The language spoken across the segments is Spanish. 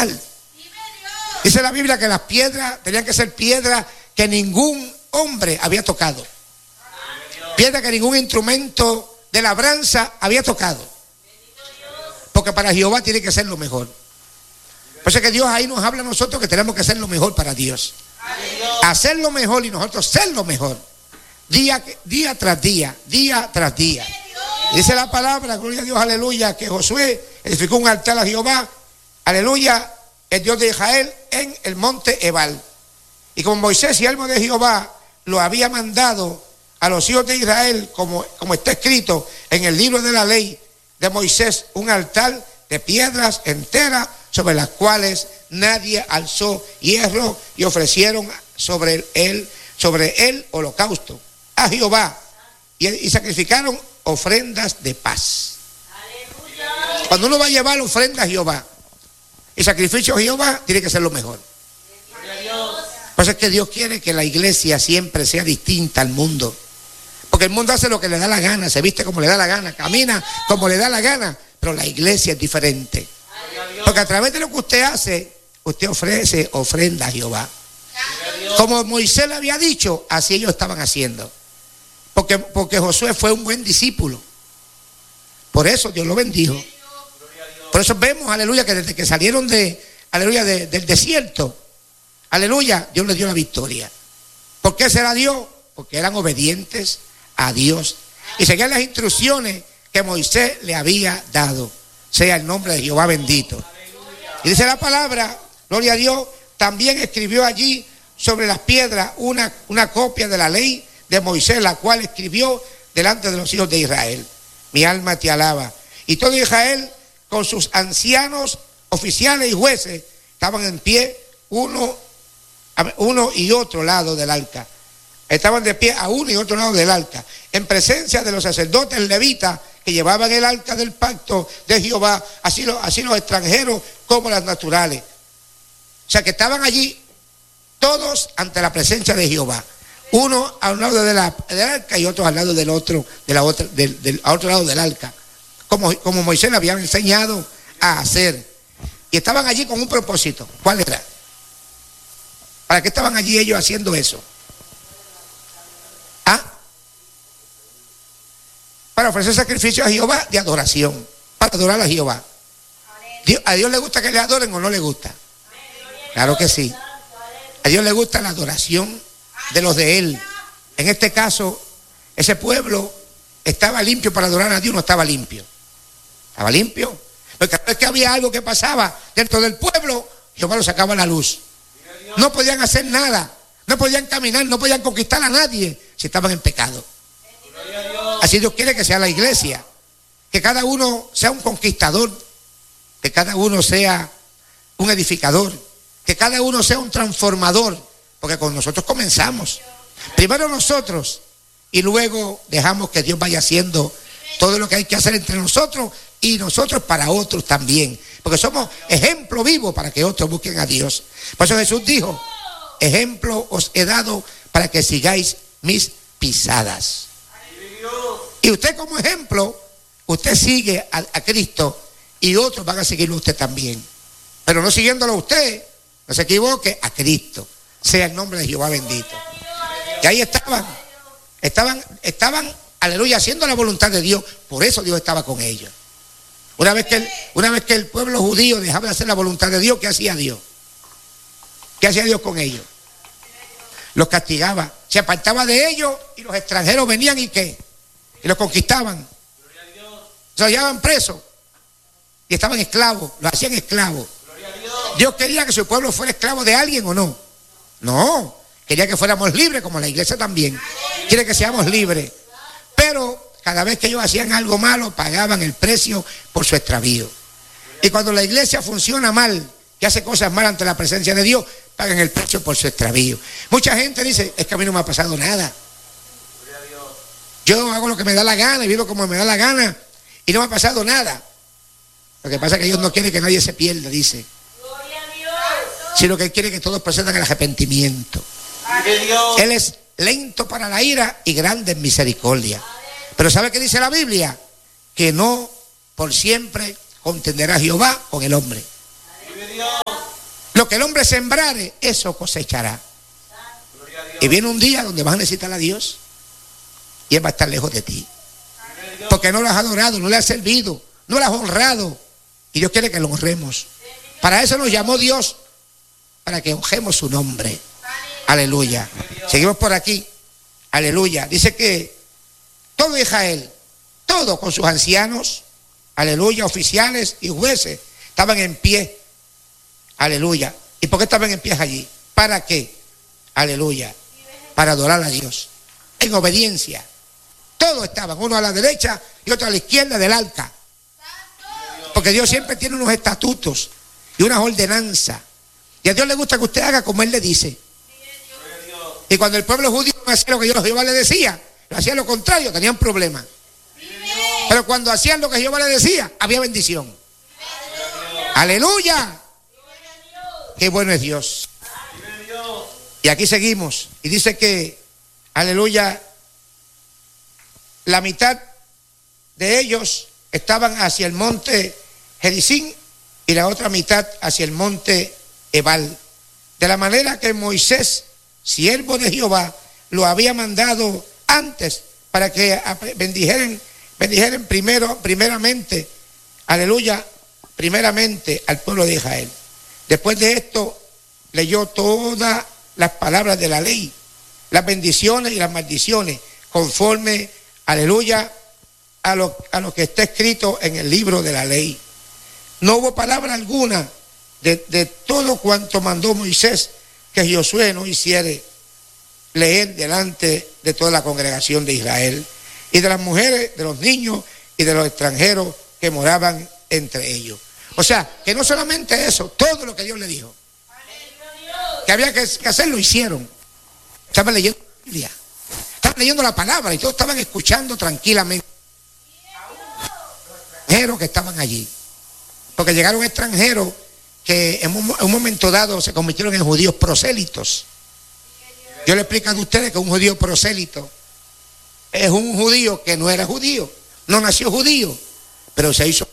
especial. Dice la Biblia que las piedras tenían que ser piedras que ningún hombre había tocado. Piedras que ningún instrumento de labranza había tocado. Porque para Jehová tiene que ser lo mejor. Por eso es que Dios ahí nos habla a nosotros que tenemos que hacer lo mejor para Dios. Hacer lo mejor y nosotros ser lo mejor. Día tras día, día tras día. Dice la palabra, gloria a Dios, aleluya, que Josué edificó un altar a Jehová, aleluya, el Dios de Israel, en el monte Ebal. Y como Moisés, siervo de Jehová, lo había mandado a los hijos de Israel, como está escrito en el libro de la ley de Moisés, un altar de piedras enteras sobre las cuales nadie alzó hierro, y ofrecieron sobre él holocausto a Jehová, y sacrificaron ofrendas de paz. ¡Aleluya! Cuando uno va a llevar ofrenda a Jehová y sacrificio a Jehová, tiene que ser lo mejor. Por eso es que Dios quiere que la iglesia siempre sea distinta al mundo, porque el mundo hace lo que le da la gana, se viste como le da la gana, camina como le da la gana, pero la iglesia es diferente, porque a través de lo que usted hace, usted ofrece ofrenda a Jehová. Como Moisés le había dicho, así ellos estaban haciendo, porque Josué fue un buen discípulo. Por eso Dios lo bendijo. Por eso vemos, aleluya, que desde que salieron del desierto, aleluya, Dios les dio la victoria. ¿Por qué será Dios? Porque eran obedientes a Dios y seguían las instrucciones que Moisés le había dado. Sea el nombre de Jehová bendito. Y dice la palabra, gloria a Dios, también escribió allí sobre las piedras una copia de la ley de Moisés, la cual escribió delante de los hijos de Israel. Mi alma te alaba. Y todo Israel, con sus ancianos, oficiales y jueces, estaban en pie uno y otro lado del arca. Estaban de pie a uno y otro lado del arca, en presencia de los sacerdotes levitas que llevaban el arca del pacto de Jehová, así los extranjeros como los naturales. O sea que estaban allí todos ante la presencia de Jehová, uno a un lado del arca y otro al lado del otro, a otro lado del arca, como Moisés le había enseñado a hacer. Y estaban allí con un propósito. ¿Cuál era? ¿Para qué estaban allí ellos haciendo eso? Para ofrecer sacrificios a Jehová de adoración, para adorar a Jehová. ¿A Dios le gusta que le adoren o no le gusta? Claro que sí. A Dios le gusta la adoración de los de Él. En este caso, ese pueblo estaba limpio para adorar a Dios, no estaba limpio. Estaba limpio. Porque cada vez que había algo que pasaba dentro del pueblo, Jehová lo sacaba a la luz. No podían hacer nada, no podían caminar, no podían conquistar a nadie si estaban en pecado. Así Dios quiere que sea la iglesia, que cada uno sea un conquistador, que cada uno sea un edificador, que cada uno sea un transformador, porque con nosotros comenzamos. Primero nosotros y luego dejamos que Dios vaya haciendo todo lo que hay que hacer entre nosotros y nosotros para otros también, porque somos ejemplo vivo para que otros busquen a Dios. Por eso Jesús dijo: ejemplo os he dado para que sigáis mis pisadas. Y usted como ejemplo, usted sigue a Cristo y otros van a seguirlo a usted también. Pero no siguiéndolo a usted, no se equivoque, a Cristo. Sea el nombre de Jehová bendito. Y ahí estaban, aleluya, haciendo la voluntad de Dios. Por eso Dios estaba con ellos. Una vez que el pueblo judío dejaba de hacer la voluntad de Dios, ¿qué hacía Dios? ¿Qué hacía Dios con ellos? Los castigaba, se apartaba de ellos y los extranjeros venían y ¿qué? Y los conquistaban. Se los llevaban presos y estaban esclavos, los hacían esclavos. Dios quería que su pueblo fuera esclavo de alguien o no. No, quería que fuéramos libres, como la iglesia también quiere que seamos libres. Pero cada vez que ellos hacían algo malo, pagaban el precio por su extravío. Y cuando la iglesia funciona mal, que hace cosas mal ante la presencia de Dios, pagan el precio por su extravío. Mucha gente dice: es que a mí no me ha pasado nada. Yo hago lo que me da la gana y vivo como me da la gana y no me ha pasado nada. Lo que pasa es que Dios no quiere que nadie se pierda, dice, sino que Él quiere que todos procedan el arrepentimiento. Él es lento para la ira y grande en misericordia. Pero ¿sabe qué dice la Biblia? Que no por siempre contenderá Jehová con el hombre. Lo que el hombre sembrare, eso cosechará. Y viene un día donde vas a necesitar a Dios y Él va a estar lejos de ti. Porque no lo has adorado, no le has servido, no lo has honrado. Y Dios quiere que lo honremos. Para eso nos llamó Dios, para que honremos su nombre. Aleluya. Seguimos por aquí. Aleluya. Dice que todo Israel, todo con sus ancianos, aleluya, oficiales y jueces, estaban en pie. Aleluya. ¿Y por qué estaban en pie allí? ¿Para qué? Aleluya. Para adorar a Dios. En obediencia. Todos estaban, uno a la derecha y otro a la izquierda del arca. Porque Dios siempre tiene unos estatutos y unas ordenanzas. Y a Dios le gusta que usted haga como Él le dice. Y cuando el pueblo judío no hacía lo que Jehová le decía, lo hacía lo contrario, tenían problemas. Pero cuando hacían lo que Jehová le decía, había bendición. Aleluya. Qué bueno es Dios. Y aquí seguimos. Y dice que, aleluya, la mitad de ellos estaban hacia el monte Gerizim y la otra mitad hacia el monte Ebal. De la manera que Moisés, siervo de Jehová, lo había mandado antes para que bendijeren primeramente, aleluya, primeramente al pueblo de Israel. Después de esto, leyó todas las palabras de la ley, las bendiciones y las maldiciones, conforme, aleluya, a lo que está escrito en el libro de la ley. No hubo palabra alguna de todo cuanto mandó Moisés que Josué no hiciere leer delante de toda la congregación de Israel y de las mujeres, de los niños y de los extranjeros que moraban entre ellos. O sea, que no solamente eso, todo lo que Dios le dijo que había que hacer, lo hicieron. Estaban leyendo la Biblia, estaban leyendo la palabra y todos estaban escuchando tranquilamente. Extranjeros que estaban allí, porque llegaron extranjeros que en un momento dado se convirtieron en judíos prosélitos. Yo le explico a ustedes que un judío prosélito es un judío que no era judío, no nació judío, pero se hizo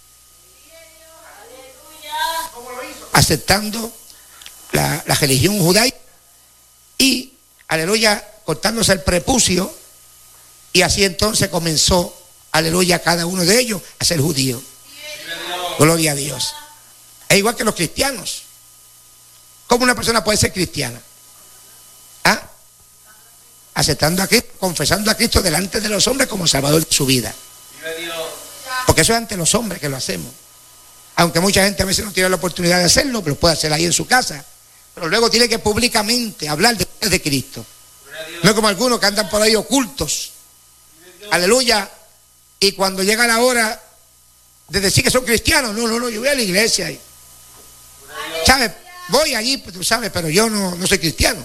aceptando la religión judaica y, aleluya, cortándose el prepucio, y así entonces comenzó, aleluya, cada uno de ellos a ser judío. Gloria a Dios. Es igual que los cristianos. ¿Cómo una persona puede ser cristiana? ¿Ah? Aceptando a Cristo, confesando a Cristo delante de los hombres como Salvador de su vida. Porque eso es ante los hombres que lo hacemos. Aunque mucha gente a veces no tiene la oportunidad de hacerlo, pero puede hacerlo ahí en su casa. Pero luego tiene que públicamente hablar de Cristo. No es como algunos que andan por ahí ocultos. Aleluya. Y cuando llega la hora de decir que son cristianos, no, yo voy a la iglesia. ¿Sabes? Voy allí, pues, tú sabes, pero yo no soy cristiano.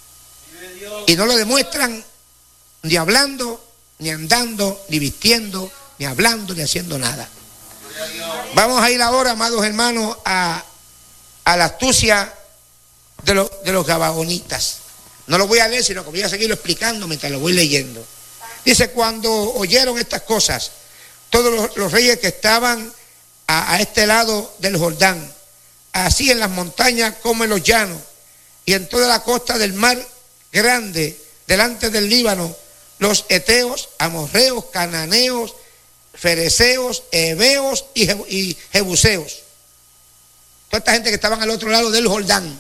Y no lo demuestran ni hablando, ni andando, ni vistiendo, ni hablando, ni haciendo nada. Vamos a ir ahora, amados hermanos, a la astucia de los gabaonitas. No lo voy a leer, sino que voy a seguirlo explicando mientras lo voy leyendo. Dice, cuando oyeron estas cosas, todos los reyes que estaban a este lado del Jordán, así en las montañas como en los llanos, y en toda la costa del mar grande, delante del Líbano, los heteos, amorreos, cananeos, fereceos, heveos y jebuseos. Toda esta gente que estaban al otro lado del Jordán,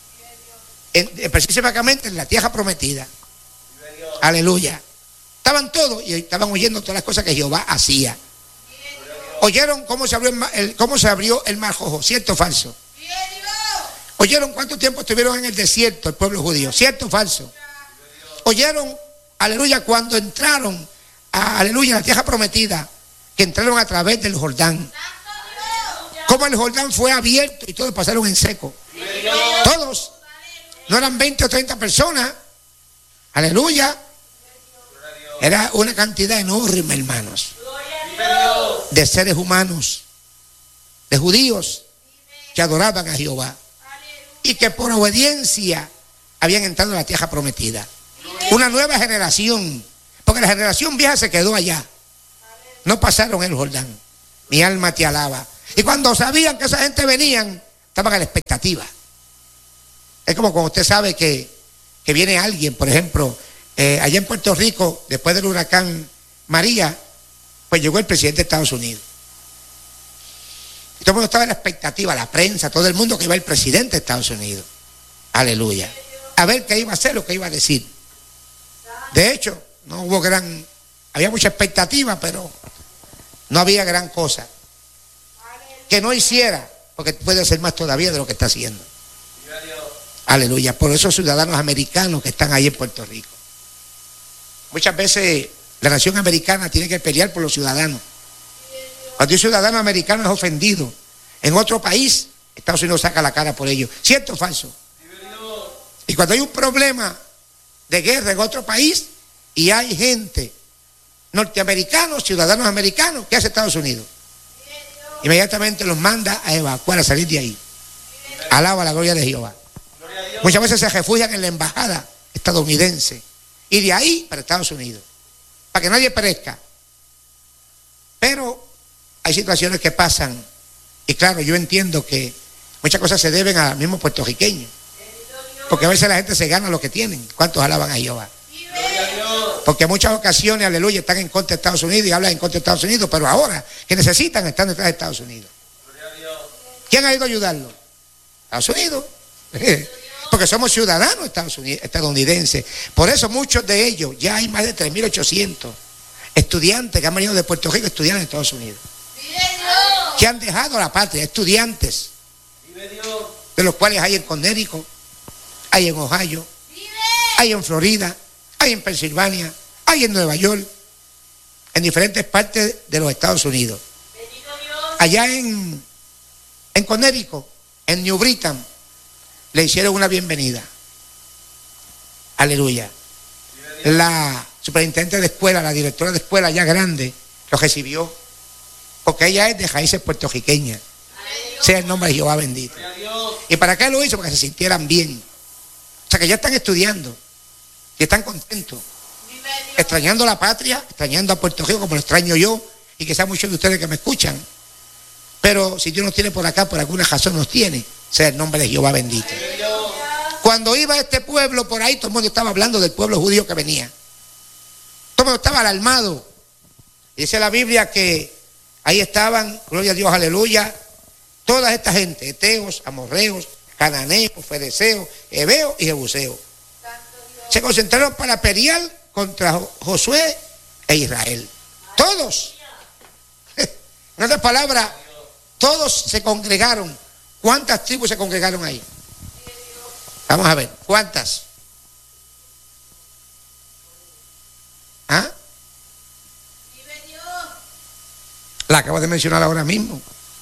precisamente en la tierra prometida. Aleluya. Estaban todos y estaban oyendo todas las cosas que Jehová hacía. Oyeron cómo se abrió el mar Rojo, ¿cierto o falso? Oyeron cuánto tiempo estuvieron en el desierto el pueblo judío, ¿cierto o falso? Oyeron, aleluya, cuando entraron aleluya, la tierra prometida, que entraron a través del Jordán. Como el Jordán fue abierto y todos pasaron en seco. Todos. No eran 20 o 30 personas. Aleluya. Era una cantidad enorme, hermanos, de seres humanos, de judíos que adoraban a Jehová y que por obediencia habían entrado a la tierra prometida. Una nueva generación, porque la generación vieja se quedó allá. No pasaron el Jordán. Mi alma te alaba. Y cuando sabían que esa gente venían, estaban a la expectativa. Es como cuando usted sabe que viene alguien, por ejemplo, allá en Puerto Rico, después del huracán María, pues llegó el presidente de Estados Unidos. Y todo el mundo estaba en la expectativa, la prensa, todo el mundo, que iba el presidente de Estados Unidos. Aleluya. A ver qué iba a hacer, lo que iba a decir. De hecho, no hubo había mucha expectativa, pero no había gran cosa que no hiciera, porque puede hacer más todavía de lo que está haciendo. Aleluya. Por esos ciudadanos americanos que están ahí en Puerto Rico. Muchas veces la nación americana tiene que pelear por los ciudadanos. Cuando un ciudadano americano es ofendido en otro país, Estados Unidos saca la cara por ello. ¿Cierto o falso? Y cuando hay un problema de guerra en otro país y hay gente, norteamericanos, ciudadanos americanos, ¿qué hace Estados Unidos? Inmediatamente los manda a evacuar, a salir de ahí. Alaba la gloria de Jehová. Muchas veces se refugian en la embajada estadounidense y de ahí para Estados Unidos, para que nadie perezca. Pero hay situaciones que pasan y claro, yo entiendo que muchas cosas se deben a mismos puertorriqueños, porque a veces la gente se gana lo que tienen. ¿Cuántos alaban a Jehová? Porque en muchas ocasiones, aleluya, están en contra de Estados Unidos y hablan en contra de Estados Unidos, pero ahora que necesitan están detrás de Estados Unidos. ¿Quién ha ido a ayudarlo? Estados Unidos. Porque somos ciudadanos estadounidenses. Por eso muchos de ellos, ya hay más de 3.800 estudiantes que han venido de Puerto Rico a estudiar en Estados Unidos. Que han dejado la patria, estudiantes. De los cuales hay en Connecticut, hay en Ohio, hay en Florida, hay en Pensilvania, hay en Nueva York, en diferentes partes de los Estados Unidos. Allá en Connecticut, en New Britain, le hicieron una bienvenida. Aleluya. La superintendente de escuela, la directora de escuela ya grande, lo recibió, porque ella es de raíces puertorriqueñas. Sea el nombre de Jehová bendito. ¿Y para qué lo hizo? Para que se sintieran bien. O sea que ya están estudiando y están contentos, extrañando la patria, extrañando a Puerto Rico como lo extraño yo, y quizás muchos de ustedes que me escuchan. Pero si Dios nos tiene por acá, por alguna razón nos tiene, sea el nombre de Jehová bendito. Cuando iba este pueblo por ahí, todo el mundo estaba hablando del pueblo judío que venía. Todo el mundo estaba alarmado. Dice la Biblia que ahí estaban, gloria a Dios, aleluya, toda esta gente, heteos, amorreos, cananeos, fereceos, heveos y jebuseos. Se concentraron para pelear contra Josué e Israel. Todos. En otras palabras, todos se congregaron. ¿Cuántas tribus se congregaron ahí? Vamos a ver, ¿cuántas? ¿Ah? La acabo de mencionar ahora mismo.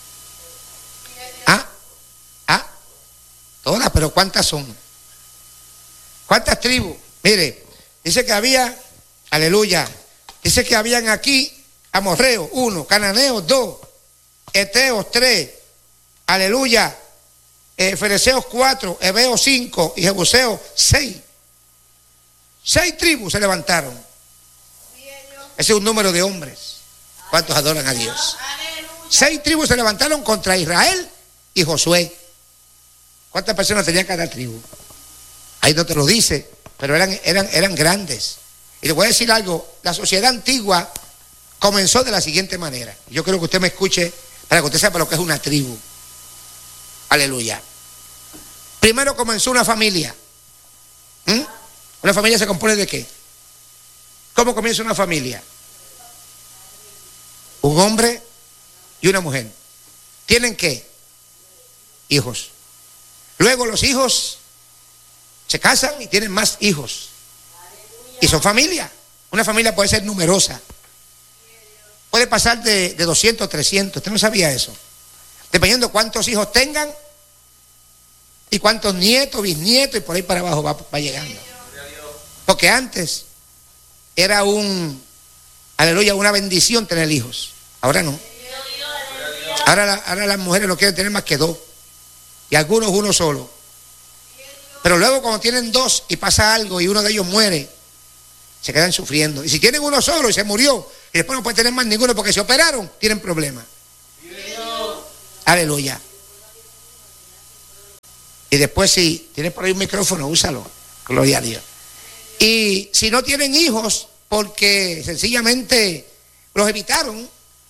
Todas, pero ¿cuántas son? ¿Cuántas tribus? Mire, dice que había, aleluya, dice que habían aquí amorreos 1, cananeos 2, heteos 3, aleluya, fereceos 4, heveos 5 y jebuseos 6. 6 tribus se levantaron. Ese es un número de hombres. ¿Cuántos adoran a Dios? 6 tribus se levantaron contra Israel y Josué. ¿Cuántas personas tenían cada tribu? Ahí no te lo dice, pero eran grandes. Y le voy a decir algo, la sociedad antigua comenzó de la siguiente manera. Yo quiero que usted me escuche para que usted sepa lo que es una tribu. Aleluya. Primero comenzó una familia. ¿Una familia se compone de qué? ¿Cómo comienza una familia? Un hombre y una mujer. ¿Tienen qué? Hijos. Luego los hijos se casan y tienen más hijos. Y son familia. Una familia puede ser numerosa. Puede pasar de 200 a 300. ¿Usted no sabía eso? Dependiendo de cuántos hijos tengan y cuántos nietos, bisnietos y por ahí para abajo va llegando. Porque antes era aleluya, una bendición tener hijos. Ahora no. Ahora las mujeres no quieren tener más que 2. Y algunos uno solo. Pero luego cuando tienen 2 y pasa algo y uno de ellos muere, se quedan sufriendo. Y si tienen uno solo y se murió, y después no pueden tener más ninguno porque se operaron, tienen problemas. Aleluya. Y después, si tienes por ahí un micrófono, úsalo. Gloria a Dios. Y si no tienen hijos, porque sencillamente los evitaron,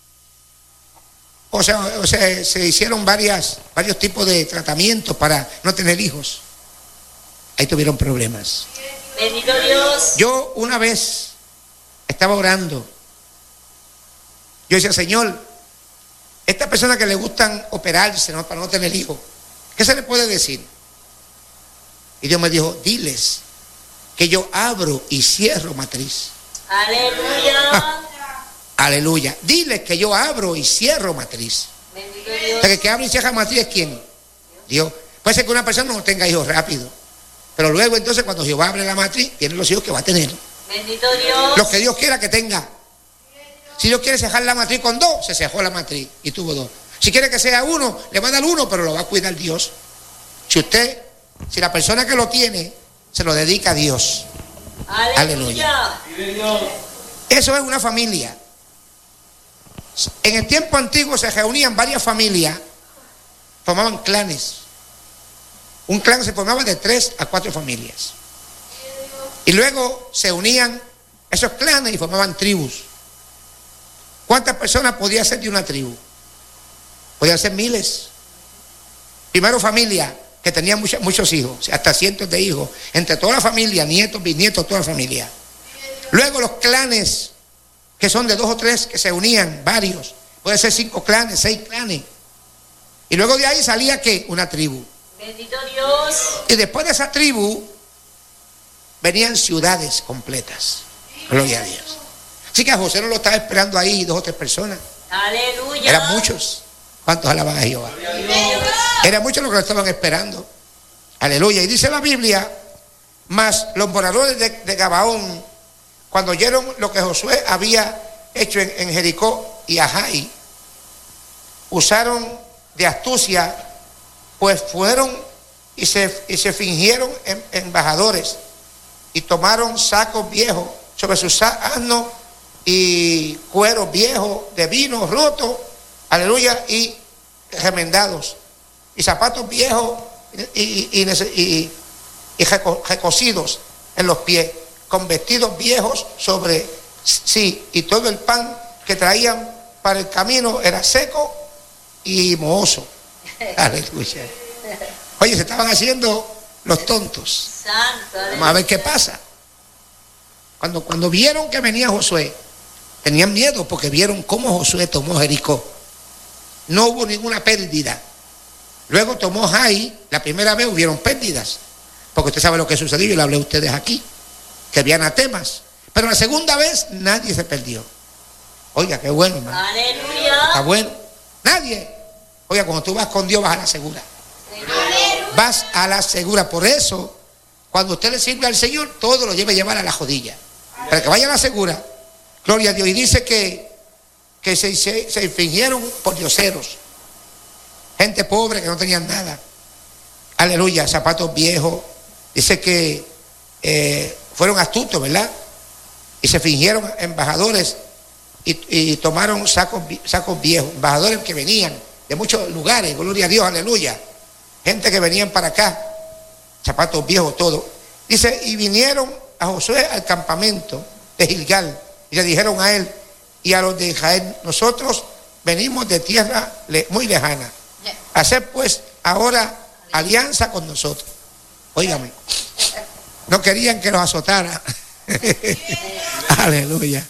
o sea, se hicieron varios tipos de tratamientos para no tener hijos, ahí tuvieron problemas. Bendito Dios. Yo una vez estaba orando. Yo decía, Señor, estas personas que le gustan operarse, ¿no?, para no tener hijos, ¿qué se le puede decir? Y Dios me dijo, diles que yo abro y cierro matriz. Aleluya. Aleluya. Diles que yo abro y cierro matriz. Bendito Dios. O sea, que abre y cierra matriz es ¿quién? Dios. Puede ser que una persona no tenga hijos rápido, pero luego entonces cuando Jehová abre la matriz, tiene los hijos que va a tener. Bendito Dios. Los que Dios quiera que tenga. Si Dios quiere cejar la matriz con 2, se cejó la matriz y tuvo 2. Si quiere que sea 1, le va a dar 1, pero lo va a cuidar Dios. Si la persona que lo tiene se lo dedica a Dios. Aleluya. Eso es una familia. En el tiempo antiguo se reunían varias familias, formaban clanes. Un clan se formaba de 3 a 4 familias. Y luego se unían esos clanes y formaban tribus. ¿Cuántas personas podía ser de una tribu? Podían ser miles. Primero familia que tenían muchos hijos, hasta cientos de hijos, entre toda la familia, nietos, bisnietos, toda la familia. Luego los clanes, que son de 2 o 3, que se unían, varios. Puede ser 5 clanes, 6 clanes. Y luego de ahí salía, ¿qué? Una tribu. Bendito Dios. Y después de esa tribu venían ciudades completas. Gloria a Dios. Así que a José no lo estaba esperando ahí 2 o 3 personas. Aleluya. Eran muchos. ¿Cuántos alaban a Jehová? Eran muchos los que lo estaban esperando. Aleluya. Y dice la Biblia, mas los moradores de Gabaón, cuando oyeron lo que Josué había hecho en Jericó y Ajai, usaron de astucia, pues fueron y se fingieron embajadores y tomaron sacos viejos sobre sus asnos y cueros viejos de vino rotos, aleluya, y remendados, y zapatos viejos y recocidos en los pies, con vestidos viejos sobre sí, y todo el pan que traían para el camino era seco y mohoso. Aleluya. Oye, se estaban haciendo los tontos. Santo. Vamos a ver qué pasa. Cuando vieron que venía Josué, tenían miedo porque vieron cómo Josué tomó Jericó. No hubo ninguna pérdida. Luego tomó Jai, la primera vez hubieron pérdidas, porque usted sabe lo que sucedió, yo le hablé a ustedes aquí, que había anatemas. Pero la segunda vez nadie se perdió. Oiga, qué bueno, hermano. Aleluya. Está bueno. Nadie. Oiga, cuando tú vas con Dios vas a la segura. Aleluya. Vas a la segura. Por eso, cuando usted le sirve al Señor, todo lo lleve a llevar a la jodilla. Para que vaya a la segura. Gloria a Dios. Y dice que se fingieron por dioseros. Gente pobre que no tenían nada. Aleluya. Zapatos viejos. Dice que fueron astutos, ¿verdad? Y se fingieron embajadores y tomaron sacos viejos. Embajadores que venían de muchos lugares. Gloria a Dios. Aleluya. Gente que venían para acá. Zapatos viejos, todo. Dice, y vinieron a Josué al campamento de Gilgal y le dijeron a él y a los de Israel, nosotros venimos de tierra muy lejana, hacer pues ahora alianza con nosotros. Óigame, no querían que los azotara. Aleluya.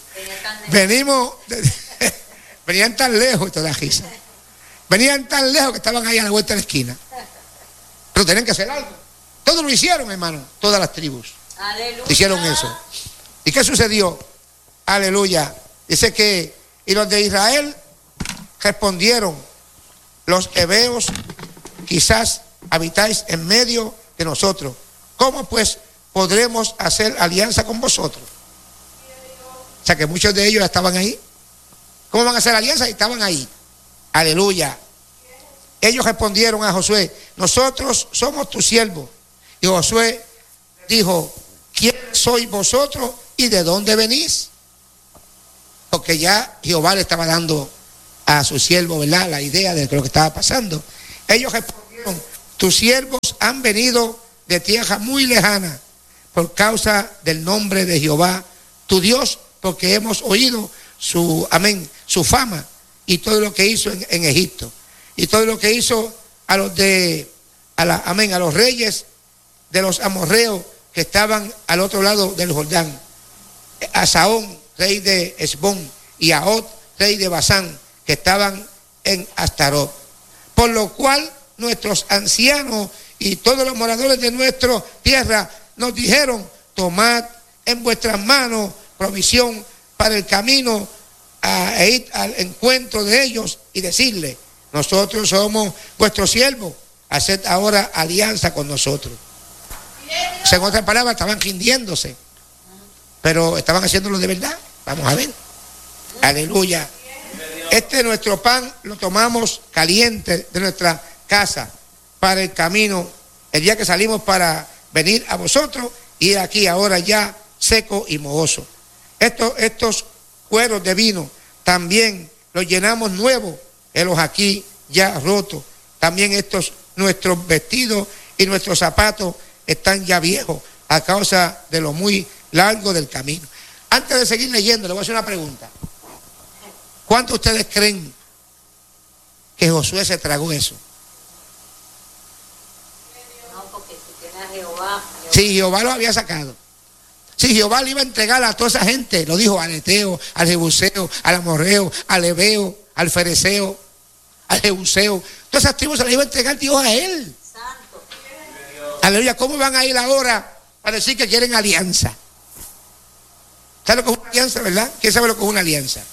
Venían tan lejos, esto da risa. Venían tan lejos que estaban ahí a la vuelta de la esquina, pero tenían que hacer algo. Todos lo hicieron, hermano, todas las tribus. Aleluya. Hicieron eso. ¿Y qué sucedió? Aleluya. Dice que, y los de Israel respondieron, los heveos quizás habitáis en medio de nosotros. ¿Cómo pues podremos hacer alianza con vosotros? O sea que muchos de ellos ya estaban ahí. ¿Cómo van a hacer alianza? Y estaban ahí. Aleluya. Ellos respondieron a Josué, nosotros somos tus siervos. Y Josué dijo, ¿quién sois vosotros y de dónde venís? Porque ya Jehová le estaba dando a su siervo, ¿verdad?, la idea de lo que estaba pasando. Ellos respondieron, tus siervos han venido de tierra muy lejana por causa del nombre de Jehová, tu Dios, porque hemos oído su fama y todo lo que hizo en Egipto y todo lo que hizo a los reyes de los amorreos que estaban al otro lado del Jordán, a Sahón, rey de Hesbón, y a Og, rey de Basán, que estaban en Astarot. Por lo cual nuestros ancianos y todos los moradores de nuestra tierra nos dijeron: tomad en vuestras manos provisión para el camino a ir al encuentro de ellos y decirle: nosotros somos vuestros siervos, haced ahora alianza con nosotros. En otras palabras, estaban rindiéndose, pero estaban haciéndolo de verdad. Vamos a ver. Aleluya. Nuestro pan lo tomamos caliente de nuestra casa para el camino, el día que salimos para venir a vosotros, y aquí ahora ya seco y mohoso. Estos cueros de vino también los llenamos nuevos, los aquí ya rotos. También nuestros vestidos y nuestros zapatos están ya viejos a causa de lo muy largo del camino. Antes de seguir leyendo, le voy a hacer una pregunta. ¿Cuántos de ustedes creen que Josué se tragó eso? No, porque si tiene a Jehová. Sí, Jehová lo había sacado. Si Jehová le iba a entregar a toda esa gente, lo dijo al Eteo, al Jebuseo, al Amorreo, al Ebeo, al Fereceo, al Jebuseo. Todas esas tribus se las iba a entregar Dios a él. Santo. Aleluya. ¿Cómo van a ir ahora para decir que quieren alianza? ¿Sabe lo que es una alianza, verdad? ¿Quién sabe lo que es una alianza?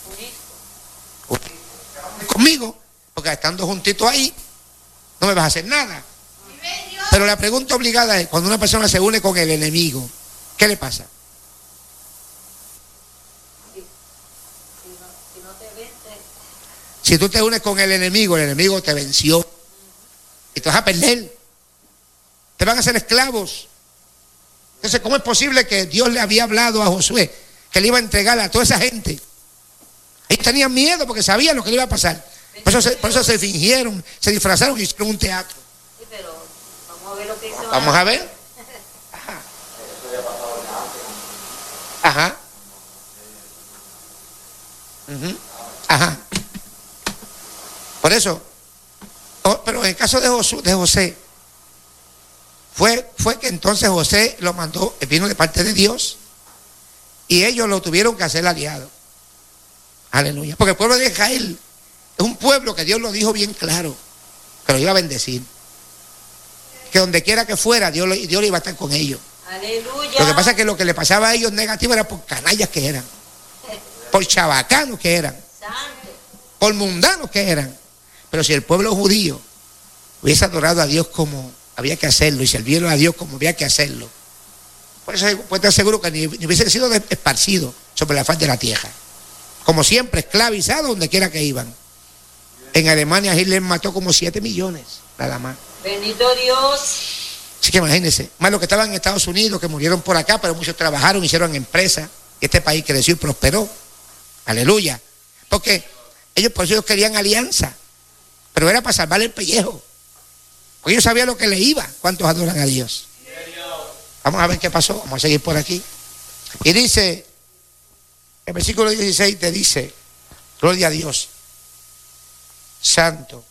Conmigo, porque estando juntito ahí, no me vas a hacer nada. Pero la pregunta obligada es: cuando una persona se une con el enemigo, ¿qué le pasa? Si tú te unes con el enemigo te venció y te vas a perder, te van a hacer esclavos. Entonces, ¿cómo es posible que Dios le había hablado a Josué que le iba a entregar a toda esa gente? Ellos tenían miedo porque sabían lo que le iba a pasar. Por eso se fingieron, se disfrazaron y hicieron un teatro. Sí, pero vamos a ver lo que hizo. Vamos a ver. Ajá. Ajá. Por eso, pero en el caso de José, fue que entonces José lo mandó, vino de parte de Dios, y ellos lo tuvieron que hacer aliado. Aleluya. Porque el pueblo de Israel es un pueblo que Dios lo dijo bien claro, que lo iba a bendecir, que donde quiera que fuera Dios iba a estar con ellos. Aleluya. Lo que pasa es que lo que le pasaba a ellos negativo era por canallas que eran, por chabacanos que eran, Santo. por mundanos que eran. Pero si el pueblo judío hubiese adorado a Dios como había que hacerlo y sirvieron a Dios como había que hacerlo, pues estar seguro que ni hubiesen sido esparcidos sobre la faz de la tierra. Como siempre, esclavizados donde quiera que iban. En Alemania Hitler mató como 7 millones, nada más. Bendito Dios. Así que imagínense, más los que estaban en Estados Unidos, que murieron por acá, pero muchos trabajaron, hicieron empresas, y este país creció y prosperó. Aleluya. Porque por eso ellos querían alianza, pero era para salvar el pellejo. Porque ellos sabían lo que le iba. ¿Cuántos adoran a Dios? Vamos a ver qué pasó, vamos a seguir por aquí. Y dice, el versículo 16 te dice: gloria a Dios, santo.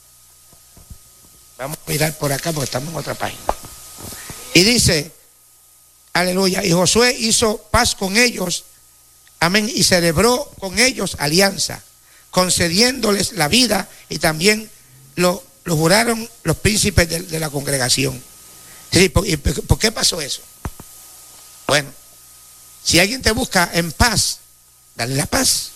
Vamos a mirar por acá porque estamos en otra página. Y dice, aleluya, y Josué hizo paz con ellos, amén, y celebró con ellos alianza, concediéndoles la vida, y también lo juraron los príncipes de la congregación. ¿Y por qué pasó eso? Bueno, si alguien te busca en paz, dale la paz.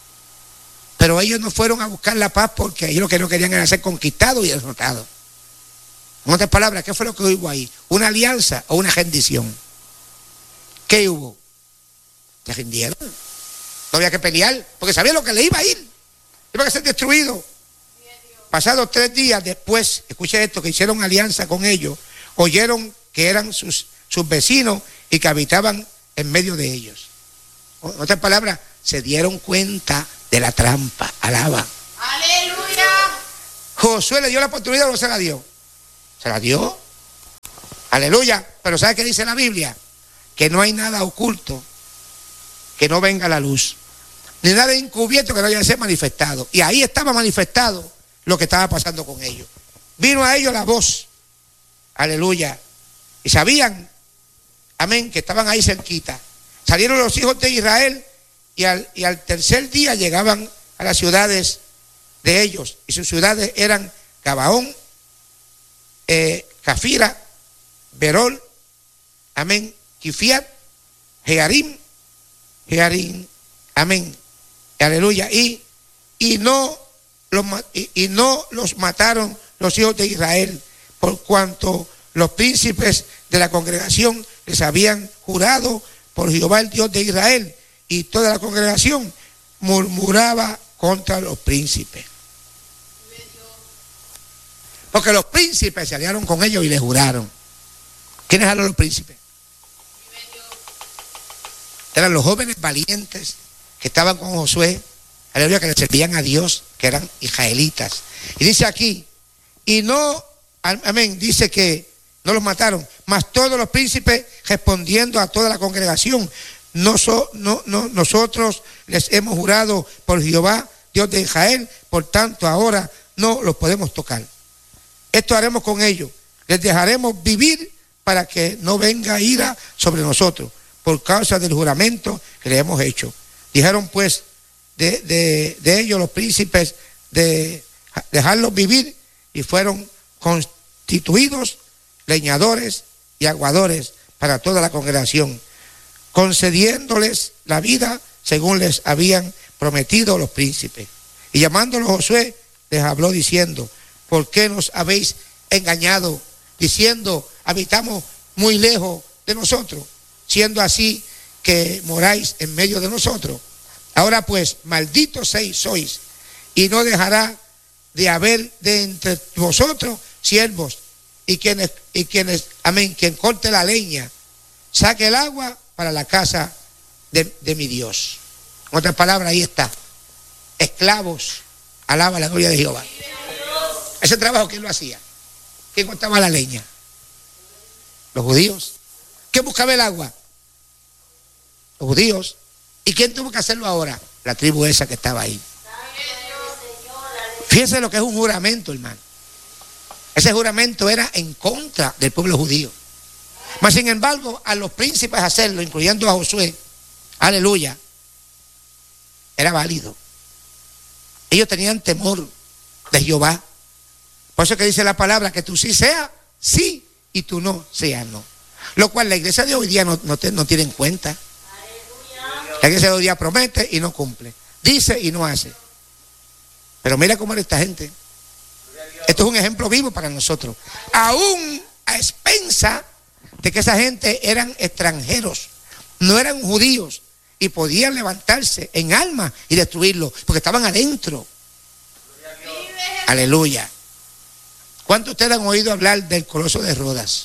Pero ellos no fueron a buscar la paz porque ellos lo que no querían era ser conquistados y derrotados. En otras palabras, ¿qué fue lo que hubo ahí? ¿Una alianza o una rendición? ¿Qué hubo? Se rindieron. No había que pelear porque sabían lo que le iba a ir. Iba a ser destruido. Pasados 3 días después, escuche esto, que hicieron alianza con ellos, oyeron que eran sus vecinos y que habitaban en medio de ellos. En otras palabras, se dieron cuenta de la trampa. Alaba. Aleluya. Josué le dio la oportunidad o no se la dio. Se la dio. Aleluya. Pero ¿sabe qué dice la Biblia? Que no hay nada oculto que no venga a la luz, ni nada encubierto que no haya de ser manifestado. Y ahí estaba manifestado lo que estaba pasando con ellos. Vino a ellos la voz. Aleluya. Y sabían, amén, que estaban ahí cerquita. Salieron los hijos de Israel y al tercer día llegaban a las ciudades de ellos. Y sus ciudades eran Gabaón, Cafira, Berol, amén, Kifiat, Jearim, amén, aleluya. Y no los mataron los hijos de Israel, por cuanto los príncipes de la congregación les habían jurado por Jehová el Dios de Israel, y toda la congregación murmuraba contra los príncipes. Porque los príncipes se aliaron con ellos y les juraron. ¿Quiénes eran los príncipes? Eran los jóvenes valientes que estaban con Josué, aleluya, que le servían a Dios, que eran israelitas. Y dice aquí, y no, amén, dice que no los mataron, mas todos los príncipes respondiendo a toda la congregación, nosotros les hemos jurado por Jehová, Dios de Israel, por tanto ahora no los podemos tocar. Esto haremos con ellos, les dejaremos vivir para que no venga ira sobre nosotros, por causa del juramento que le hemos hecho. Dijeron pues de ellos los príncipes de dejarlos vivir, y fueron constituidos leñadores y aguadores para toda la congregación, concediéndoles la vida según les habían prometido los príncipes. Y llamándolo Josué, les habló diciendo, ¿por qué nos habéis engañado, diciendo, habitamos muy lejos de nosotros, siendo así que moráis en medio de nosotros? Ahora pues, malditos sois, y no dejará de haber de entre vosotros siervos, y quienes, amén, quien corte la leña, saque el agua para la casa de mi Dios. En otras palabras, ahí está. Esclavos, alaba la gloria de Jehová. Ese trabajo, ¿quién lo hacía? ¿Quién cortaba la leña? Los judíos. ¿Quién buscaba el agua? Los judíos. ¿Y quién tuvo que hacerlo ahora? La tribu esa que estaba ahí. Fíjense lo que es un juramento, hermano. Ese juramento era en contra del pueblo judío. Mas sin embargo, a los príncipes hacerlo, incluyendo a Josué, aleluya, era válido. Ellos tenían temor de Jehová. Por eso que dice la palabra, que tú sí seas sí y tú no seas no. Lo cual la iglesia de hoy día no tiene en cuenta. La iglesia de hoy día promete y no cumple, dice y no hace. Pero mira cómo era esta gente. Esto es un ejemplo vivo para nosotros. Aún a expensa de que esa gente eran extranjeros, no eran judíos, y podían levantarse en alma y destruirlo, porque estaban adentro. Aleluya. ¿Cuántos de ustedes han oído hablar del Coloso de Rodas?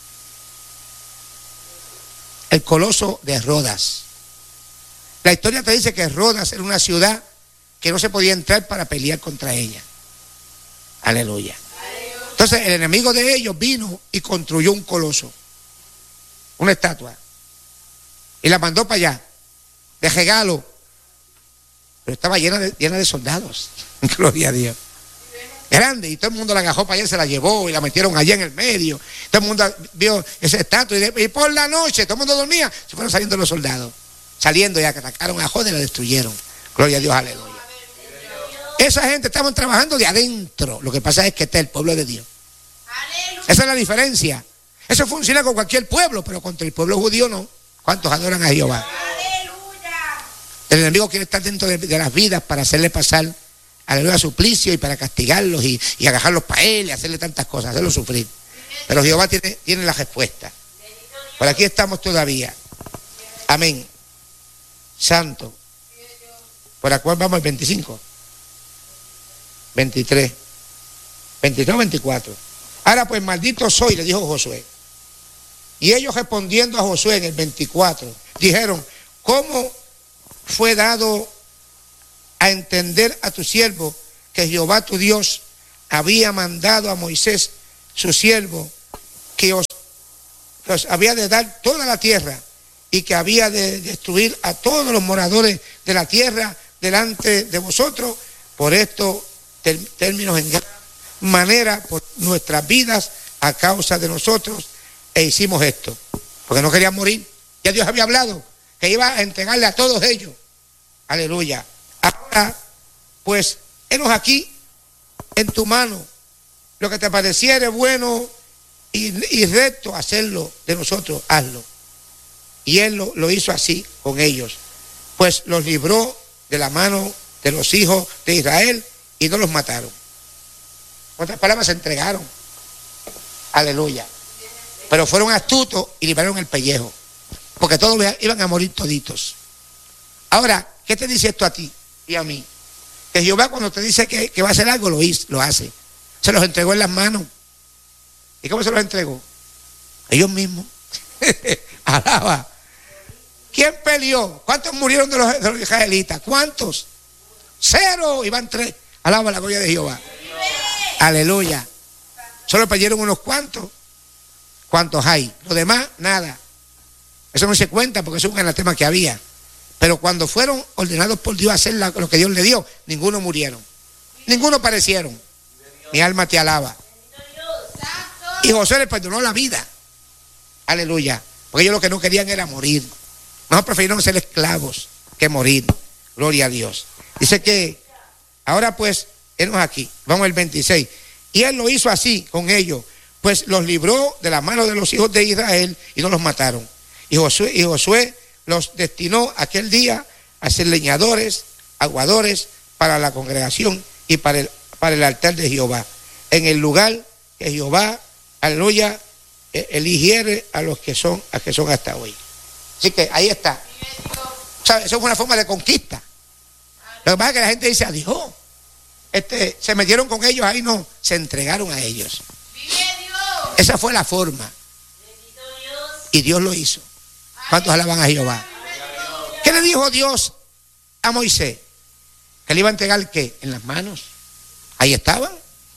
El Coloso de Rodas. La historia te dice que Rodas era una ciudad que no se podía entrar para pelear contra ella. Aleluya. Entonces el enemigo de ellos vino y construyó un coloso, una estatua, y la mandó para allá de regalo, pero estaba llena de soldados. Gloria a Dios. Grande, y todo el mundo la agarró para allá, se la llevó y la metieron allá en el medio. Todo el mundo vio esa estatua, y por la noche todo el mundo dormía, se fueron saliendo los soldados, saliendo ya, que atacaron a Joder y la destruyeron. Gloria a Dios, aleluya. Esa gente estaban trabajando de adentro. Lo que pasa es que este es el pueblo de Dios. Aleluya. Esa es la diferencia. Eso funciona con cualquier pueblo, pero contra el pueblo judío no. ¿Cuántos adoran a Jehová? Aleluya. El enemigo quiere estar dentro de las vidas para hacerle pasar, aleluya, suplicio, y para castigarlos y agarrarlos para él y hacerle tantas cosas, hacerlos sufrir. Pero Jehová tiene la respuesta. Por aquí estamos todavía. Amén. Santo. ¿Por la cual vamos el 25? 23, 23, 24. Ahora pues, maldito soy, le dijo Josué. Y ellos respondiendo a Josué en el 24, dijeron, ¿cómo fue dado a entender a tu siervo que Jehová tu Dios había mandado a Moisés su siervo, que os había de dar toda la tierra y que había de destruir a todos los moradores de la tierra delante de vosotros, por estos términos en gran manera por nuestras vidas a causa de nosotros, e hicimos esto, porque no querían morir. Ya Dios había hablado que iba a entregarle a todos ellos. Aleluya. Ahora, pues, henos aquí en tu mano, lo que te pareciere bueno y recto hacerlo de nosotros, hazlo. Y él lo hizo así con ellos, pues los libró de la mano de los hijos de Israel y no los mataron. En otras palabras, se entregaron. Aleluya. Pero fueron astutos y libraron el pellejo, porque todos iban a morir toditos. Ahora, ¿qué te dice esto a ti y a mí? Que Jehová, cuando te dice que va a hacer algo, lo hace. Se los entregó en las manos. ¿Y cómo se los entregó? Ellos mismos. Alaba. ¿Quién peleó? ¿Cuántos murieron de los israelitas? ¿Cuántos? 0, iban 3. Alaba la gloria de Jehová. Aleluya. Solo perdieron unos cuantos. ¿Cuántos hay? Los demás, nada. Eso no se cuenta porque eso es un anatema que había. Pero cuando fueron ordenados por Dios a hacer lo que Dios le dio, ninguno murieron. Ninguno perecieron. Mi alma te alaba. Y Josué les perdonó la vida. Aleluya. Porque ellos lo que no querían era morir. Mejor prefirieron ser esclavos que morir. Gloria a Dios. Dice que ahora pues, él aquí. Vamos al 26. Y él lo hizo así con ellos, pues los libró de la mano de los hijos de Israel y no los mataron. Y Josué los destinó aquel día a ser leñadores, aguadores para la congregación y para el altar de Jehová, en el lugar que Jehová, aleluya, eligiere a los que son hasta hoy. Así que ahí está. ¿Sabe? Eso es una forma de conquista. Lo que pasa es que la gente dice, adiós. Se metieron con ellos, ahí no, se entregaron a ellos. Esa fue la forma. Y Dios lo hizo. ¿Cuántos alaban a Jehová? ¿Qué le dijo Dios a Moisés? Que le iba a entregar ¿qué? En las manos. Ahí estaban.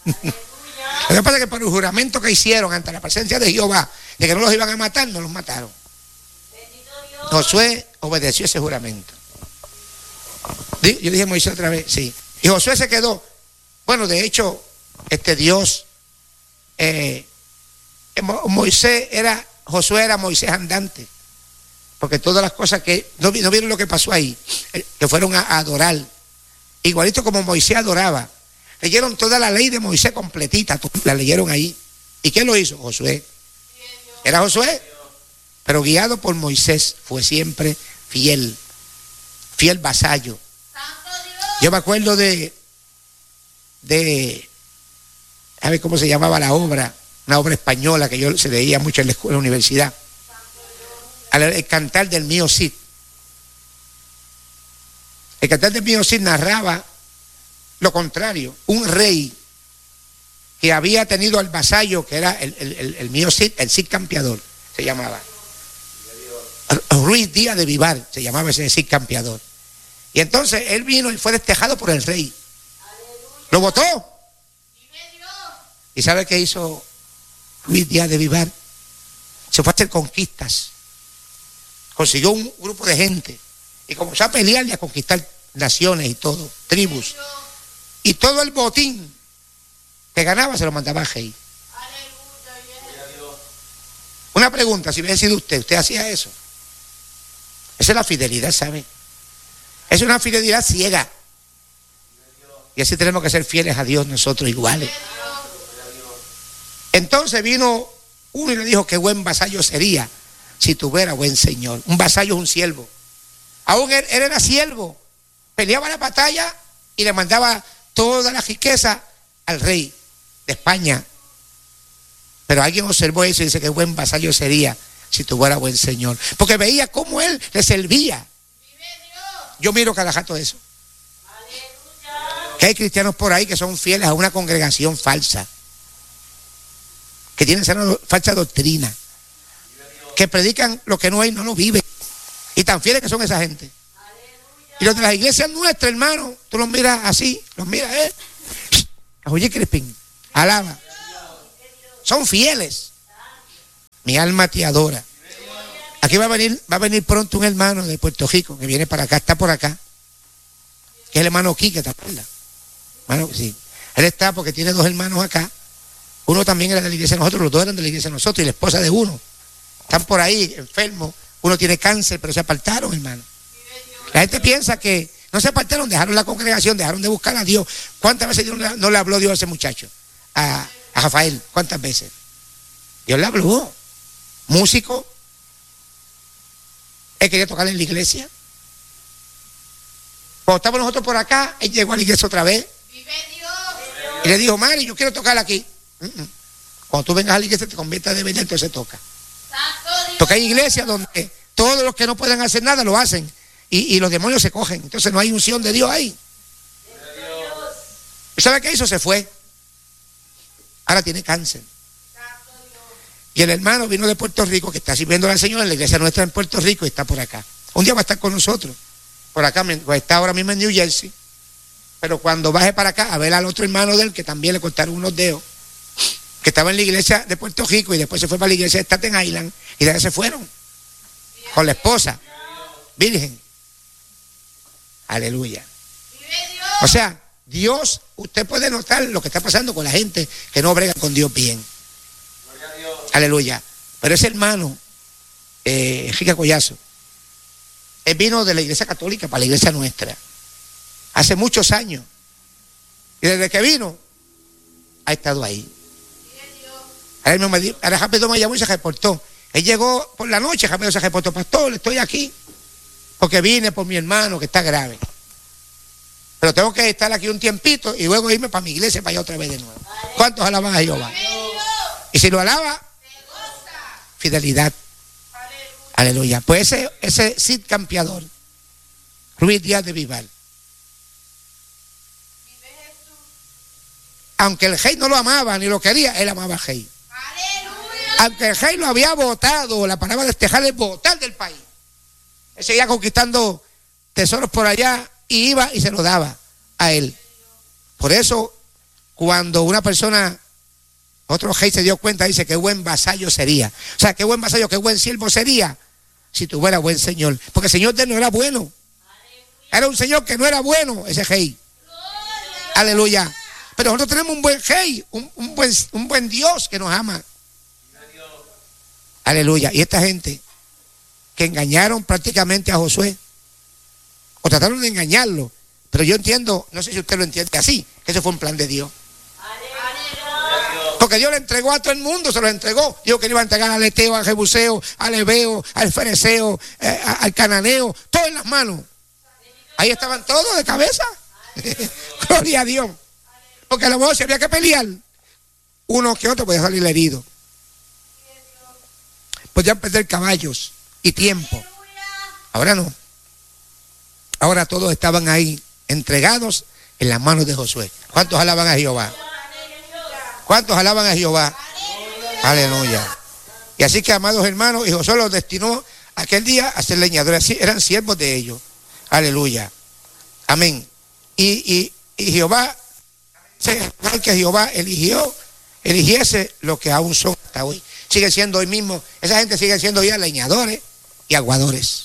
Lo que pasa es que por el juramento que hicieron ante la presencia de Jehová, de que no los iban a matar, no los mataron. Josué obedeció ese juramento. Yo dije Moisés otra vez, sí. Y Josué se quedó. Bueno, de hecho, Dios, Josué era Moisés andante. Porque todas las cosas que, no vieron lo que pasó ahí, que fueron a adorar. Igualito como Moisés adoraba. Leyeron toda la ley de Moisés completita, la leyeron ahí. ¿Y quién lo hizo? Josué. Era Josué, pero guiado por Moisés, fue siempre fiel vasallo. Yo me acuerdo de a ver cómo se llamaba la obra, una obra española que yo se leía mucho en la escuela, en la universidad. El cantar del mío Cid. El cantar del mío Cid narraba lo contrario. Un rey que había tenido al vasallo, que era el mío Cid, el Cid campeador, se llamaba. Ruiz Díaz de Vivar, se llamaba ese Cid campeador. Y entonces él vino y fue destejado por el rey. Lo votó. ¿Y sabe qué hizo Ruiz Díaz de Vivar? Se fue a hacer conquistas. Consiguió un grupo de gente y comenzó a pelear y a conquistar naciones y todo, tribus. Y todo el botín que ganaba se lo mandaba a rey. Una pregunta, si hubiera sido usted hacía eso. Esa es la fidelidad, ¿sabe? Es una fidelidad ciega. Y así tenemos que ser fieles a Dios nosotros iguales. Entonces vino uno y le dijo: qué buen vasallo sería si tuviera buen señor. Un vasallo es un siervo. Aún él era siervo. Peleaba la batalla y le mandaba toda la riqueza al rey de España. Pero alguien observó eso y dice: qué buen vasallo sería si tuviera buen señor. Porque veía cómo él le servía. Yo miro cada rato eso. Que hay cristianos por ahí que son fieles a una congregación falsa, que tienen falsa doctrina, que predican lo que no hay, no lo viven. Y tan fieles que son esa gente. Y los de las iglesias nuestras, hermano, tú los miras así, los miras, Oye, Crispín, alaba. son fieles. Mi alma te adora. Aquí va a venir pronto un hermano de Puerto Rico que viene para acá, está por acá. Que es el hermano Quique, ¿te acuerdas? Hermano, sí. Él está porque tiene 2 hermanos acá. Uno también era de la iglesia de nosotros, los 2 eran de la iglesia de nosotros y la esposa de uno. Están por ahí enfermos. Uno tiene cáncer, pero se apartaron, hermano. La gente piensa que no se apartaron, dejaron la congregación, dejaron de buscar a Dios. ¿Cuántas veces Dios no le habló Dios a ese muchacho? A Rafael, ¿cuántas veces? Dios le habló. Músico. Él quería tocar en la iglesia. Cuando estábamos nosotros por acá, él llegó a la iglesia otra vez. Y le dijo, Mari, yo quiero tocar aquí. Cuando tú vengas a la iglesia te conviertas de verdad, entonces toca. Porque hay iglesias donde todos los que no pueden hacer nada lo hacen. Y los demonios se cogen. Entonces no hay unción de Dios ahí. ¿Y sabe qué hizo? Se fue. Ahora tiene cáncer. Y el hermano vino de Puerto Rico, que está sirviendo al Señor en la iglesia nuestra en Puerto Rico y está por acá. Un día va a estar con nosotros. Por acá, está ahora mismo en New Jersey. Pero cuando baje para acá a ver al otro hermano de él, que también le cortaron unos dedos, que estaba en la iglesia de Puerto Rico y después se fue para la iglesia de Staten Island y de ahí se fueron. Con la esposa. Virgen. Aleluya. O sea, Dios, usted puede notar lo que está pasando con la gente que no brega con Dios bien. Aleluya. Pero ese hermano, Enrique Collazo, él vino de la iglesia católica para la iglesia nuestra hace muchos años. Y desde que vino, ha estado ahí. Ahora rápido me llamó y se reportó. Él llegó por la noche, rápido se reportó, pastor, estoy aquí. Porque vine por mi hermano que está grave. Pero tengo que estar aquí un tiempito y luego irme para mi iglesia para allá otra vez de nuevo. ¿Cuántos alaban a Jehová? Y si lo alaba, fidelidad. Aleluya. Pues ese Cid campeador, Ruiz Díaz de Vivar, aunque el rey no lo amaba ni lo quería, él amaba al rey. Aunque el rey lo había votado, la palabra de este rey es votar del país. Él seguía conquistando tesoros por allá y iba y se lo daba a él. Por eso, cuando una persona, otro rey se dio cuenta, dice qué buen vasallo sería. O sea, qué buen vasallo, qué buen siervo sería si tuviera buen señor. Porque el señor de él no era bueno. Era un señor que no era bueno, ese rey. Aleluya. Pero nosotros tenemos un buen rey, un buen Dios que nos ama. Aleluya. Y esta gente que engañaron prácticamente a Josué, o trataron de engañarlo, pero yo entiendo, no sé si usted lo entiende así, que eso fue un plan de Dios. Porque Dios le entregó a todo el mundo, se lo entregó. Dijo que le iba a entregar al Eteo, al Jebuseo, al Ebeo, al Fereceo, al Cananeo, todo en las manos. Ahí estaban todos de cabeza. Gloria a Dios. Porque a lo mejor si había que pelear, uno que otro podía salir herido. Podían perder caballos y tiempo. Ahora no. Ahora todos estaban ahí entregados en las manos de Josué. ¿Cuántos alaban a Jehová? ¿Cuántos alaban a Jehová? Aleluya. Y así que, amados hermanos, y Josué los destinó aquel día a ser leñadores. Eran siervos de ellos. Aleluya. Amén. Y Jehová, que Jehová eligiese lo que aún son hasta hoy. Sigue siendo hoy mismo, esa gente sigue siendo ya leñadores y aguadores.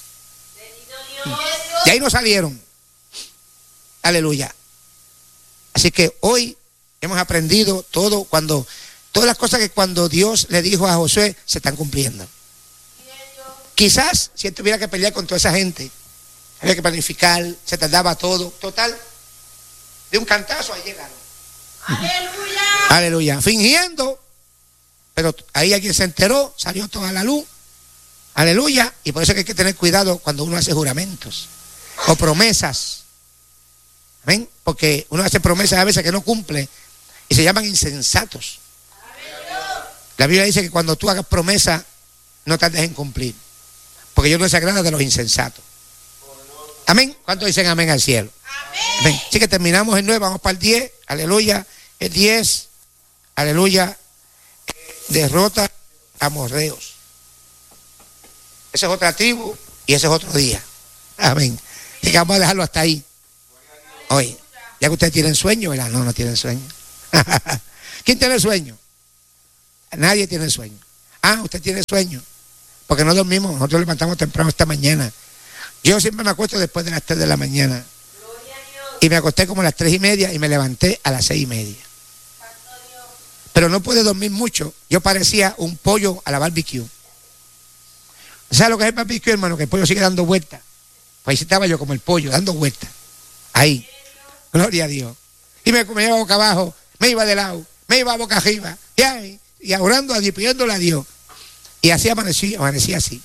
Y ahí no salieron. Aleluya. Así que hoy hemos aprendido todas las cosas que cuando Dios le dijo a Josué se están cumpliendo. Quizás si él tuviera que pelear con toda esa gente, había que planificar, se tardaba todo. Total, de un cantazo ahí llegaron. Aleluya. Aleluya. Fingiendo, pero ahí alguien se enteró, salió toda la luz. Aleluya. Y por eso es que hay que tener cuidado cuando uno hace juramentos o promesas. ¿Ven? Porque uno hace promesas a veces que no cumple y se llaman insensatos. La Biblia dice que cuando tú hagas promesas no tardes en cumplir, porque Dios no se agrada de los insensatos. Amén. ¿Cuántos dicen amén al cielo? Amén. Así que terminamos el 9, vamos para el 10. Aleluya. El 10, aleluya, derrota a amorreos. Esa es otra tribu y ese es otro día. Amén. Así que vamos a dejarlo hasta ahí. Hoy, ya que ustedes tienen sueño, ¿verdad? No tienen sueño. ¿Quién tiene sueño? nadie tiene sueño. Usted tiene sueño, porque no dormimos, nosotros levantamos temprano esta mañana. Yo siempre me acuesto después de las 3 de la mañana. Y me acosté como a las 3:30 y me levanté a las 6:30. Pero no pude dormir mucho. Yo parecía un pollo a la barbecue. ¿Sabes lo que es el barbecue, hermano? Que el pollo sigue dando vueltas. Pues ahí estaba yo como el pollo, dando vueltas. Ahí. Gloria a Dios. Y me iba boca abajo, me iba de lado, me iba boca arriba. Y orando a Dios, pidiéndole a Dios. Y así amanecí así.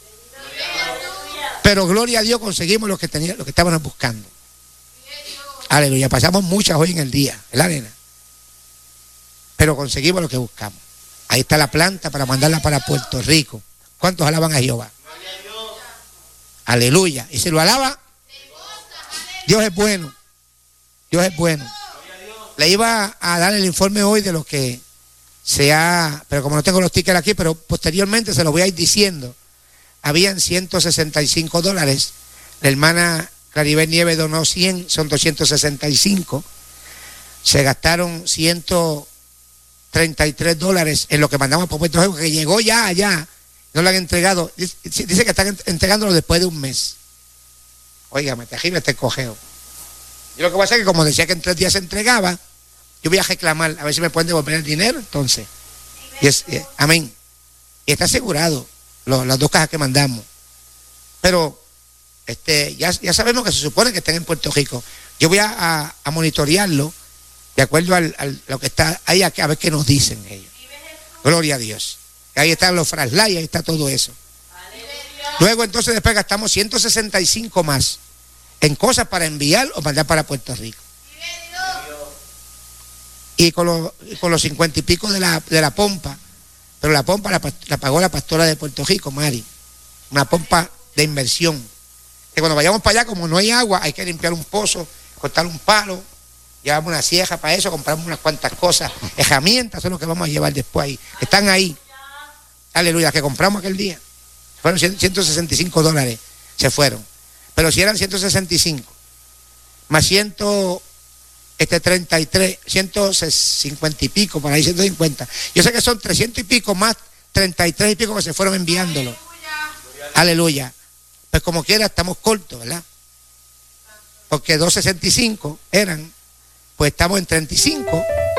Pero gloria a Dios conseguimos lo que estábamos buscando. Aleluya. Pasamos muchas hoy en el día, ¿verdad, nena? Pero conseguimos lo que buscamos. Ahí está la planta para mandarla para Puerto Rico. ¿Cuántos alaban a Jehová? Aleluya. Y si lo alaba, Dios es bueno. Dios es bueno. Le iba a dar el informe hoy de lo que pero como no tengo los tickets aquí, pero posteriormente se los voy a ir diciendo. Habían $165. La hermana Claribel Nieves donó 100, son 265. Se gastaron $133 en lo que mandamos por Puerto Rico, que llegó ya allá. No lo han entregado. Dice que están entregándolo después de un mes. Óigame, terrible este cojeo. Yo lo que voy a hacer es que como decía que en 3 días se entregaba, yo voy a reclamar, a ver si me pueden devolver el dinero, entonces. Amén. Y está asegurado las 2 cajas que mandamos. Pero ya sabemos que se supone que están en Puerto Rico. Yo voy a monitorearlo de acuerdo a lo que está ahí, a ver qué nos dicen ellos. Gloria a Dios. Ahí están los fraslay, ahí está todo eso. Luego entonces después gastamos 165 más en cosas para enviar o mandar para Puerto Rico. Y con los 50 y pico de la pompa, pero la pompa la pagó la pastora de Puerto Rico, Mari. Una pompa de inversión. Que cuando vayamos para allá, como no hay agua, hay que limpiar un pozo, cortar un palo, llevamos una sieja para eso, compramos unas cuantas cosas, herramientas, son lo que vamos a llevar después ahí. Están ahí. Aleluya, que compramos aquel día. Fueron $165, se fueron. Pero si eran 165, más 133, 150 y pico, por ahí 150. Yo sé que son 300 y pico más 33 y pico que se fueron enviándolo. Aleluya. Pues como quiera estamos cortos, ¿verdad? Porque 265 eran, pues estamos en 35